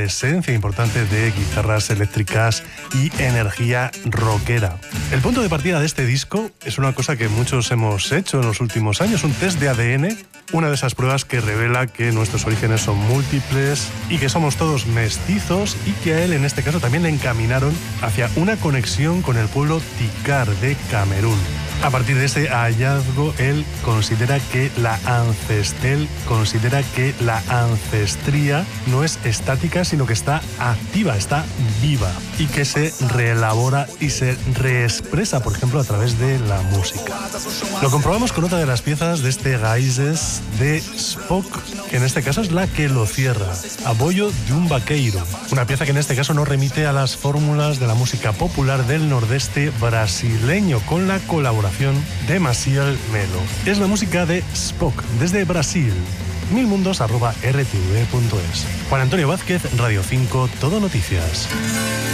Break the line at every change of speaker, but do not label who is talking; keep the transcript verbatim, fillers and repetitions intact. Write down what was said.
presencia importante de guitarras eléctricas y energía rockera. El punto de partida de este disco es una cosa que muchos hemos hecho en los últimos años, un test de A D N, una de esas pruebas que revela que nuestros orígenes son múltiples y que somos todos mestizos, y que a él en este caso también le encaminaron hacia una conexión con el pueblo Tikar de Camerún. A partir de ese hallazgo, él considera que la ancestral, considera que la ancestría no es estática, sino que está activa, está viva, y que se reelabora y se reexpresa, por ejemplo, a través de la música. Lo comprobamos con otra de las piezas de este Raíces de Spock, que en este caso es la que lo cierra, Apoyo de un vaqueiro, una pieza que en este caso no remite a las fórmulas de la música popular del nordeste brasileño, con la colaboración de Maciel Melo. Es la música de Spock desde Brasil. milmundos arroba r t v punto es. Juan Antonio Vázquez, Radio cinco, Todo Noticias.